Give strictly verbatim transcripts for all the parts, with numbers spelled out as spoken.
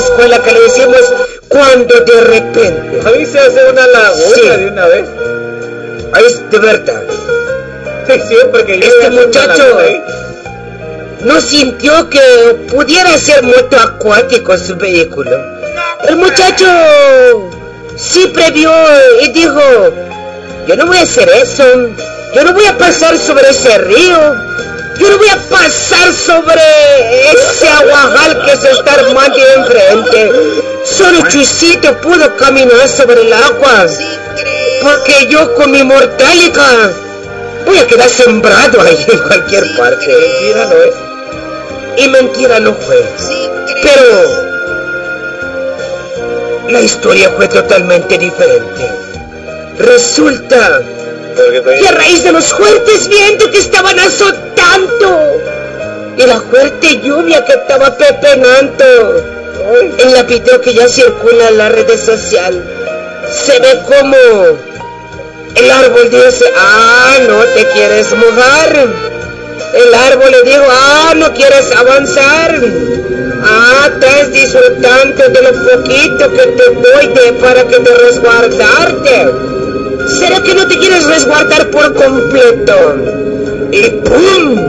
escuela que le decimos cuando de repente. Ahí se hace una laguna sí. de una vez. Ahí es de verdad. Sí, sí, porque yo este muchacho no sintió que pudiera ser moto acuático su vehículo. El muchacho sí previó y dijo, yo no voy a hacer eso, yo no voy a pasar sobre ese río, yo no voy a pasar sobre ese aguajal que se está armando enfrente. Solo Chuisito pudo caminar sobre el agua, porque yo con mi mortálica voy a quedar sembrado ahí en cualquier parte. Mentira no es. Y mentira no fue. Pero la historia fue totalmente diferente. Resulta que a raíz de los fuertes vientos que estaban azotando y la fuerte lluvia que estaba pepenando en la video que ya circula en la red social, se ve como el árbol dice, ah, no te quieres mojar. El árbol le dijo, ah, no quieres avanzar. Ah, estás disfrutando de lo poquito que te doy de, para que te resguardarte. ¿Será que no te quieres resguardar por completo? Y ¡pum!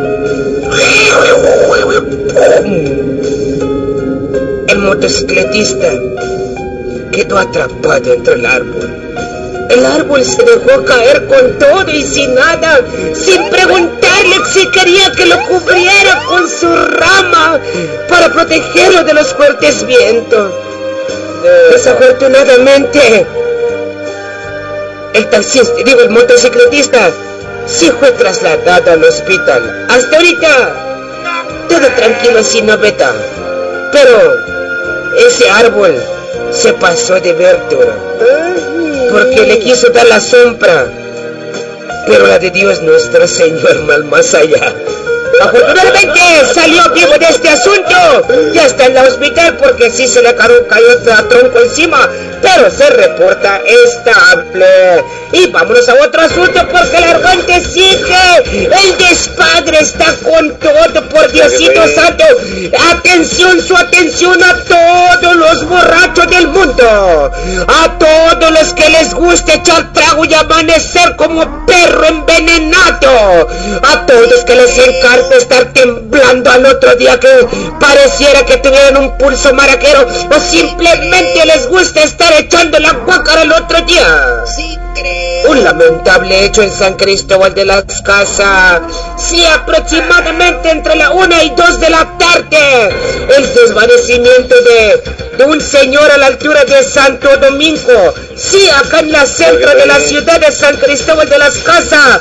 El motocicletista quedó atrapado entre el árbol. El árbol se dejó caer con todo y sin nada, sin preguntarle si quería que lo cubriera con su rama para protegerlo de los fuertes vientos. Desafortunadamente, el taxista, digo el motocicletista, sí fue trasladado al hospital. Hasta ahorita, todo tranquilo, sin novedad. Pero ese árbol se pasó de verdura, porque le quiso dar la sombra, pero la de Dios nuestro Señor mal más allá. Afortunadamente salió vivo de este asunto. Ya está en el hospital porque sí se le cayó, cayó a tronco encima, pero se reporta estable. Y vámonos a otro asunto porque el argüente sigue. El despadre está con todo, por Diosito santo. Atención, su atención a todos los borrachos del mundo, a todos los que les gusta echar trago y amanecer como perro envenenado, a todos que les encanta estar temblando al otro día que pareciera que tuvieran un pulso maraquero, o simplemente les gusta estar echando la guácara el otro día. Un lamentable hecho en San Cristóbal de las Casas. Sí, aproximadamente entre la una y dos de la tarde, el desvanecimiento de, de un señor a la altura de Santo Domingo. Sí, acá en la centro de la ciudad de San Cristóbal de las Casas,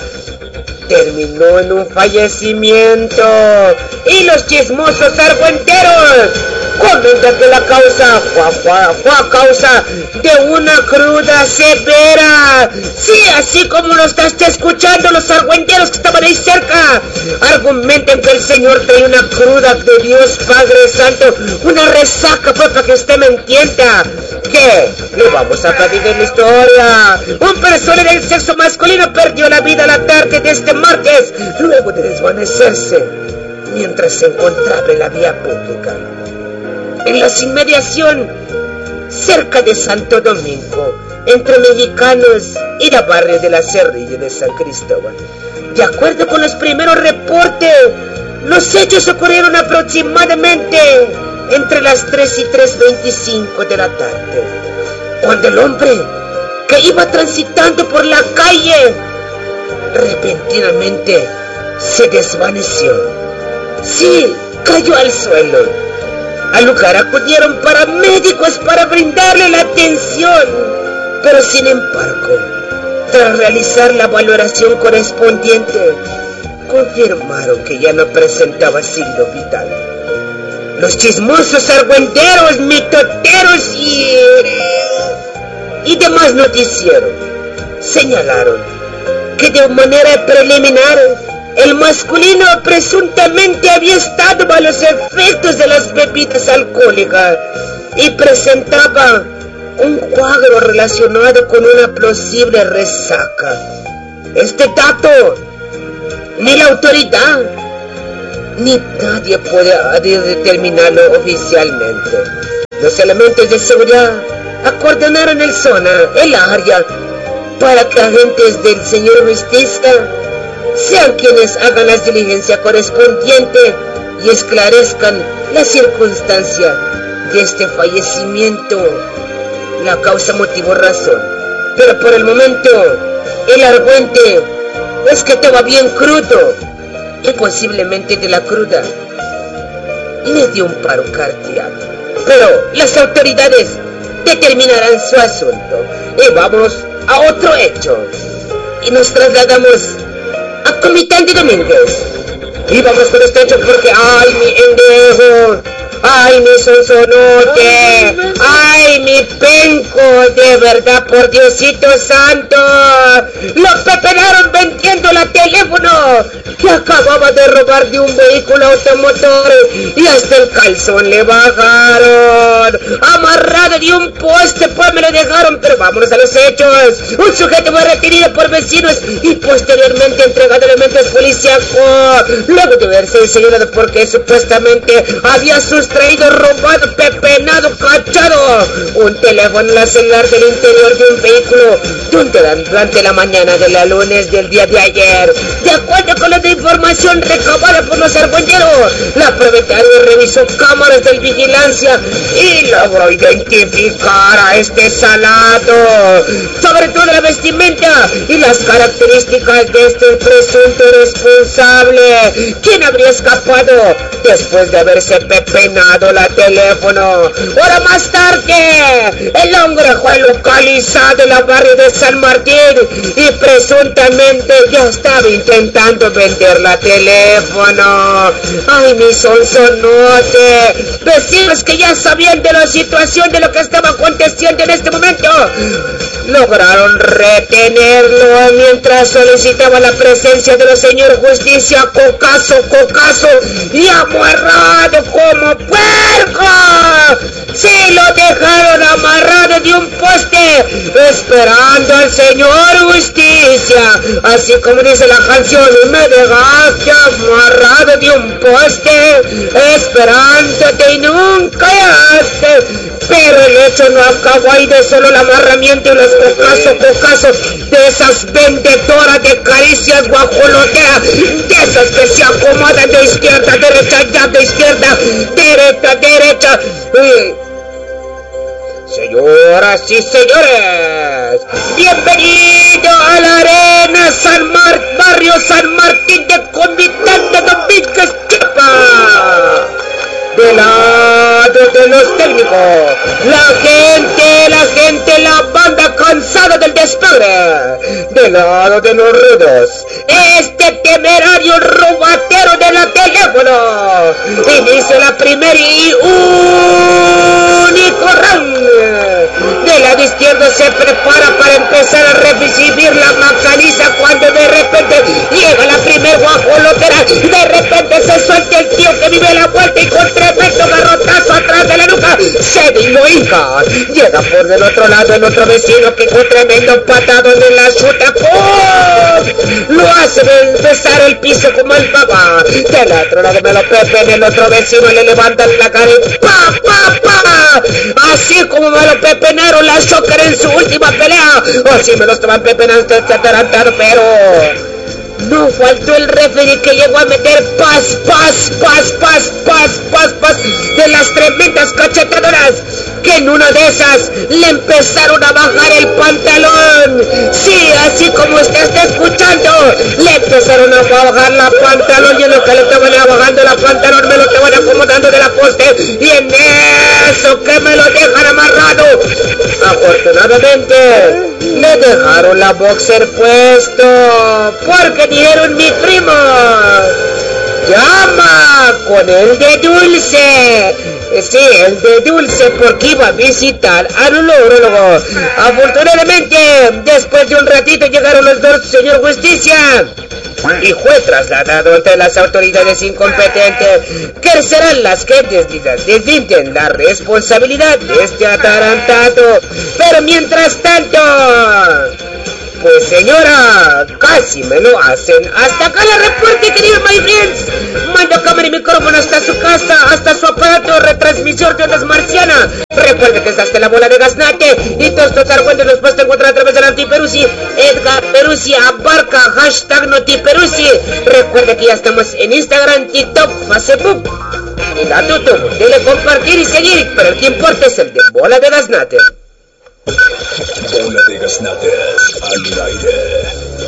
terminó en un fallecimiento. Y los chismosos argüenteros comentan que la causa fue, fue, fue a causa de una cruda severa. Sí, así como lo estás escuchando, los argüenteros que estaban ahí cerca argumentan que el señor trae una cruda de Dios Padre Santo, una resaca, pues, para que usted me entienda. ¿Qué? Le vamos a platicar la historia. Un persona del sexo masculino perdió la vida la tarde de este martes luego de desvanecerse mientras se encontraba en la vía pública en las inmediaciones cerca de Santo Domingo, entre Mexicanos y la barrio de la Cerrilla de San Cristóbal. De acuerdo con los primeros reportes, los hechos ocurrieron aproximadamente entre las tres y tres veinticinco de la tarde, cuando el hombre que iba transitando por la calle repentinamente se desvaneció. Sí, cayó al suelo. Al lugar acudieron paramédicos para brindarle la atención, pero sin embargo, tras realizar la valoración correspondiente, confirmaron que ya no presentaba signo vital. Los chismosos argüenteros, mitoteros y, y demás noticieros señalaron que de manera preliminar el masculino presuntamente había estado bajo los efectos de las bebidas alcohólicas y presentaba un cuadro relacionado con una plausible resaca. Este dato ni la autoridad ni nadie puede determinarlo oficialmente. Los Los elementos de seguridad acordonaron el zona, el área, para que agentes del señor Justicia sean quienes hagan las diligencias correspondientes y esclarezcan la circunstancia de este fallecimiento, la causa, motivo, razón. Pero por el momento, el argüente es que estaba bien crudo y posiblemente de la cruda le dio un paro cardíaco. Pero las autoridades determinarán su asunto. Y vamos a otro hecho. Y nos trasladamos a Comitán de Domínguez. Y vamos con este hecho porque ¡ay, mi endejo! ¡Ay, mi sonsonote! ¡Ay, mi penco! De verdad, por Diosito santo, lo pepenaron vendiendo la teléfono que acababa de robar de un vehículo automotor, y hasta el calzón le bajaron, amarrado de un poste, pues me lo dejaron. Pero vámonos a los hechos. Un sujeto fue retenido por vecinos y posteriormente entregado a elementos policíacos, luego de verse señalado porque supuestamente había sustraído, robado, pepenado, cachado un teléfono celular del interior de un vehículo durante la mañana de la lunes del día de ayer. De acuerdo con la información recabada por los argüenteros, la propietaria revisó cámaras de vigilancia y logró identificar a este salado, sobre todo la vestimenta y las características de este presunto responsable, quien habría escapado después de haberse pepenado la teléfono. Hora más tarde, el hombre fue localizado en la barrio de San Martín y presuntamente ya estaba intentando vender la teléfono. Ay, mi sonsonote. Vecinos que ya sabían de la situación, de lo que estaba aconteciendo en este momento, lograron retenerlo mientras solicitaba la presencia de los señores Justicia, cocazo, cocazo y amarrado como puerco. Sí, lo dejaron amarrado de un poste, esperando al señor Justicia. Así como dice la canción, me dejaste amarrado de un poste, esperándote y nunca llegaste. Pero el hecho no acabó ahí de solo el amarramiento y los cocazos, cocazos de esas vendedoras de caricias guajoloteras, de esas que se acomodan de izquierda a derecha, ya de izquierda, derecha, derecha. Uy. Señoras y señores, bienvenido a la Arena San Mar, barrio San Martín de Comitán de Domínguez, Chiapas. Del lado de los técnicos, la gente, la gente, la banda cansada del despegue. Del lado de los rudos, este temerario robatero de la teléfono. Inicia la primera y único round. Del lado izquierdo se prepara para empezar a recibir la macaniza cuando de repente llega la primer guajolotera. De repente se suelta el tío que vive la vuelta y con tremendo garrotazo atrás de la nuca se vino hija. Llega por del otro lado el otro vecino que con tremendo patadón en la chuta, ¡pum!, lo hace besar el piso como el papá. Del otro lado me lo pepe, en el otro vecino le levantan la cara y ¡pa, pa, pa! Así como me lo pepenaron la Shocker en su última pelea, así me lo estaban pepenando este atarantado, pero no faltó el referee que llegó a meter paz, paz, paz, paz, paz, paz, paz de las tremendas cachetadoras, que en una de esas le empezaron a bajar el pantalón. Sí, así como usted está escuchando, le empezaron a bajar la pantalón, y en lo que le estaban bajando la pantalón me lo estaban acomodando de la poste, y en eso que me lo dejan amarrado, afortunadamente le dejaron la boxer puesto, porque dijeron mi primo, llama con el de dulce. Sí, el de dulce, porque iba a visitar al urologo. Afortunadamente, después de un ratito llegaron los dos, señor Justicia, y fue trasladado ante las autoridades incompetentes, que serán las que deslinden la responsabilidad de este atarantado. Pero mientras tanto, pues señora, casi me lo hacen. Hasta acá la reporte, querido my friends. Mando cámara y micrófono hasta su casa, hasta su aparato retransmisor de ondas marciana. Recuerde que está hasta la bola de gaznate y todos estos argüentes los puedes encontrar a través del antiperusi. Edgar Peruzzi abarca hashtag notiperusi. Recuerde que ya estamos en Instagram, TikTok, Facebook y la YouTube. Dele compartir y seguir, pero el que importa es el de bola de gaznate. Bola de gaznate al aire.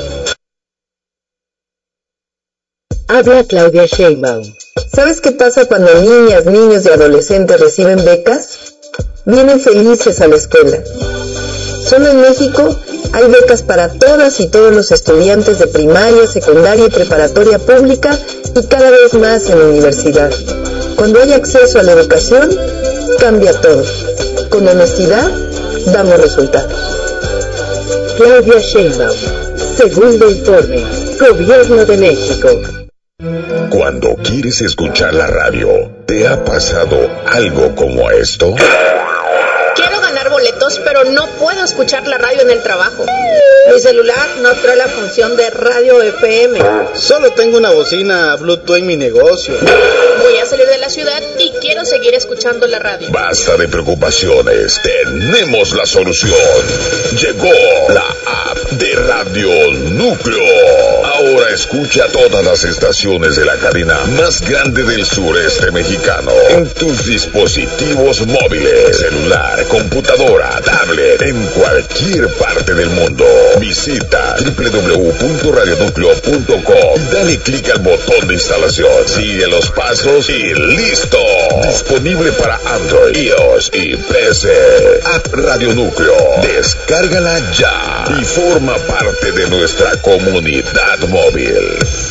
Habla Claudia Sheinbaum. ¿Sabes qué pasa cuando niñas, niños y adolescentes reciben becas? Vienen felices a la escuela. Solo en México hay becas para todas y todos los estudiantes de primaria, secundaria y preparatoria pública y cada vez más en la universidad. Cuando hay acceso a la educación, cambia todo. Con honestidad, damos resultados. Claudia Sheinbaum, segundo informe, Gobierno de México. Cuando quieres escuchar la radio, ¿te ha pasado algo como esto? Quiero ganar boletos, pero no puedo escuchar la radio en el trabajo. Mi celular no trae la función de radio F M. Solo tengo una bocina Bluetooth en mi negocio. Voy a salir de la ciudad y quiero seguir escuchando la radio. Basta de preocupaciones, tenemos la solución. Llegó la app de Radio Núcleo. Ahora escucha todas las estaciones de la cadena más grande del sureste mexicano en tus dispositivos móviles, celular, computadora, tablet, en cualquier parte del mundo. Visita doble u doble u doble u punto radio núcleo punto com. Dale clic al botón de instalación. Sigue los pasos y ¡listo! Disponible para Android, iOS y P C. App Radio Núcleo. Descárgala ya y forma parte de nuestra comunidad móvil.